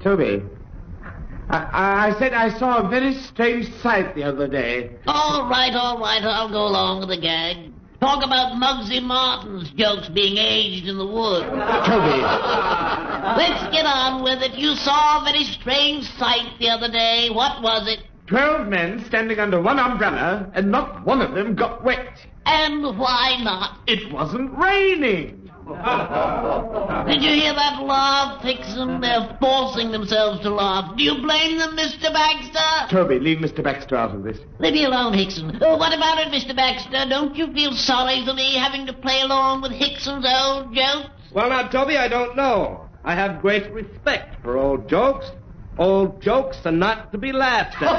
Toby, I said I saw a very strange sight the other day. All right, I'll go along with the gag. Talk about Muggsy Martin's jokes being aged in the wood. Toby. Let's get on with it. You saw a very strange sight the other day. What was it? 12 men standing under one umbrella, and not one of them got wet. And why not? It wasn't raining. Did you hear that laugh, Hickson? They're forcing themselves to laugh. Do you blame them, Mr. Baxter? Toby, leave Mr. Baxter out of this. Leave me alone, Hickson. Oh, what about it, Mr. Baxter? Don't you feel sorry for me having to play along with Hickson's old jokes? Well, now, Toby, I don't know. I have great respect for old jokes. Old jokes are not to be laughed at.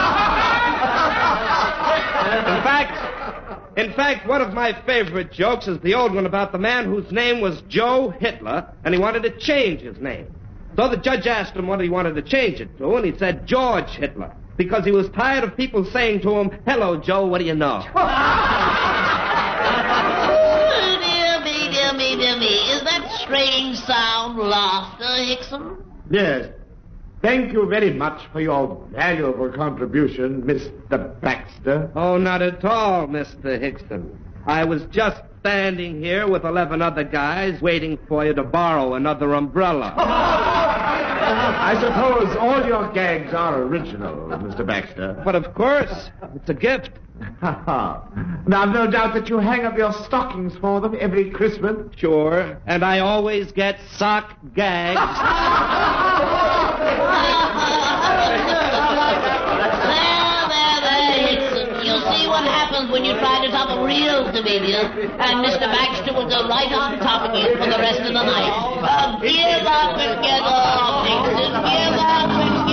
In fact, one of my favorite jokes is the old one about the man whose name was Joe Hitler, and he wanted to change his name. So the judge asked him what he wanted to change it to, and he said George Hitler, because he was tired of people saying to him, "Hello, Joe, what do you know?" Dear me. Is that strange sound laughter, Hickson? Yes. Thank you very much for your valuable contribution, Mr. Baxter. Oh, not at all, Mr. Hickson. I was just standing here with 11 other guys waiting for you to borrow another umbrella. I suppose all your gags are original, Mr. Baxter. But of course, it's a gift. Now, I've no doubt that you hang up your stockings for them every Christmas. Sure, and I always get sock gags. There, Hickson. You'll see what happens when you try to top a real comedian, and Mr. Baxter will go right on top of you for the rest of the night. Get up and get off.